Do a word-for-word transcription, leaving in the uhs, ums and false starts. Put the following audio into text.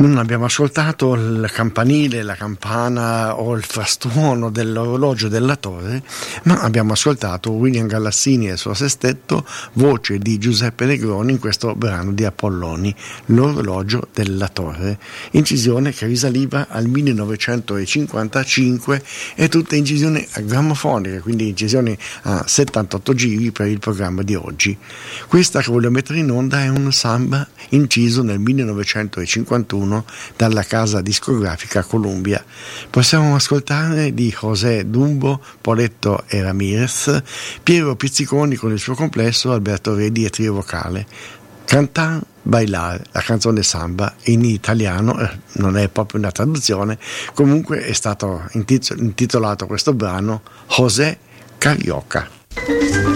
Non abbiamo ascoltato il campanile, la campana o il frastuono dell'orologio della torre, ma abbiamo ascoltato William Galassini e il suo sestetto, voce di Giuseppe Negroni in questo brano di Apolloni, L'orologio della torre, incisione che risaliva al millenovecentocinquantacinque e tutte incisioni grammofoniche, quindi incisioni a settantotto giri per il programma di oggi. Questa che voglio mettere in onda è un samba inciso nel millenovecentocinquantuno dalla casa discografica Columbia. Possiamo ascoltare di José Dumbo, Poletto e Ramirez, Piero Pizziconi con il suo complesso, Alberto Redi e trio vocale. Cantar, bailar, la canzone samba in italiano, eh, non è proprio una traduzione, comunque è stato intitolato questo brano José Carioca.